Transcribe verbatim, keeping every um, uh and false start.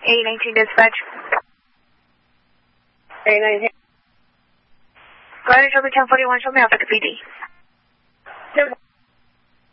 A nineteen dispatch. A nineteen. Go ahead and show me ten forty-one, show me off at the P D.